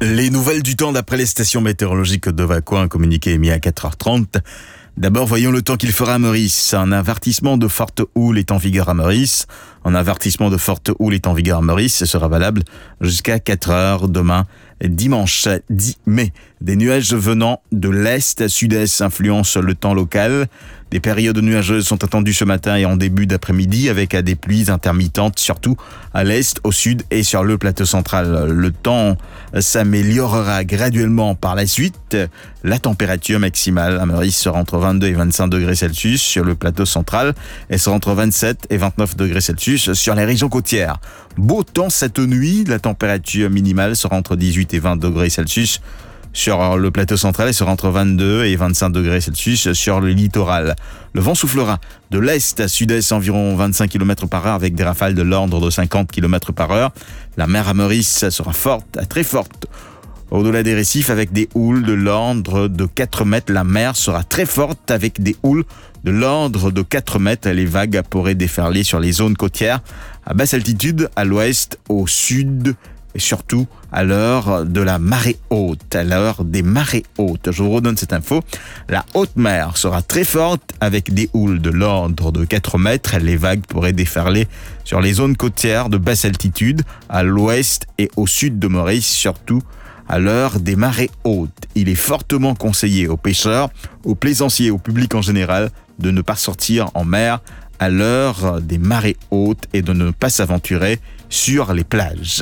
Les nouvelles du temps d'après les stations météorologiques de Vacois, un communiqué émis à 4h30. D'abord, voyons le temps qu'il fera à Meurice. Un avertissement de forte houle est en vigueur à Meurice. Un avertissement de forte houle est en vigueur à Meurice. Ce sera valable jusqu'à 4h demain, dimanche 10 mai. Des nuages venant de l'est à sud-est influencent le temps local. Des périodes nuageuses sont attendues ce matin et en début d'après-midi avec des pluies intermittentes, surtout à l'est, au sud et sur le plateau central. Le temps s'améliorera graduellement par la suite. La température maximale à Meurice sera entre 22 et 25 degrés Celsius sur le plateau central et sera entre 27 et 29 degrés Celsius sur les régions côtières. Beau temps cette nuit, la température minimale sera entre 18 et 20 degrés Celsius sur le plateau central et sera entre 22 et 25 degrés Celsius sur le littoral. Le vent soufflera de l'est à sud-est environ 25 km par heure avec des rafales de l'ordre de 50 km par heure. La mer à Meurice sera forte à très forte au-delà des récifs avec des houles de l'ordre de 4 mètres. La mer sera très forte avec des houles de l'ordre de 4 mètres. Les vagues pourraient déferler sur les zones côtières à basse altitude, à l'ouest, au sud et surtout à l'heure de la marée haute, à l'heure des marées hautes. Je vous redonne cette info. La haute mer sera très forte avec des houles de l'ordre de 4 mètres. Les vagues pourraient déferler sur les zones côtières de basse altitude, à l'ouest et au sud de Maurice, surtout à l'heure des marées hautes. Il est fortement conseillé aux pêcheurs, aux plaisanciers, au public en général de ne pas sortir en mer à l'heure des marées hautes et de ne pas s'aventurer sur les plages.